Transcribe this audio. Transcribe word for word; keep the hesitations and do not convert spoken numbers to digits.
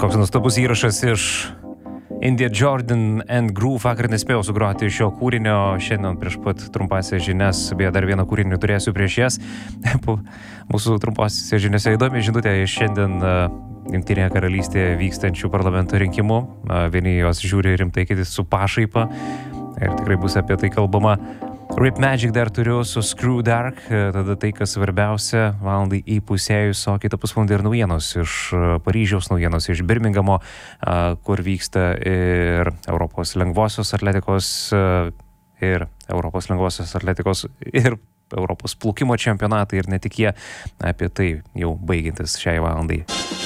Koks nuostabus įrašas iš India Jordan and Groove. Vakar nespėjau sugroti šio kūrinio, šiandien prieš pat trumpasias žinias, beje, dar vieną kūrinį turėsiu prieš jas. Mūsų trumpasias žiniose įdomi žinutė iš šiandien Jungtinėje karalystėje vykstančių parlamento rinkimų. Vieni jos žiūri rimtai, kiti su pašaipa ir tikrai bus apie tai kalbama. Rip Magic dar turiu su Screw Dark, tada tai, kas svarbiausia, valandai įpusėjus, o kitą pusvalandį ir naujienos iš Paryžiaus, naujienos iš Birmingamo, kur vyksta ir Europos lengvosios atletikos ir Europos lengvosios atletikos ir Europos plaukimo čempionatai ir ne tik jie, apie tai jau baigiantis šiai valandai.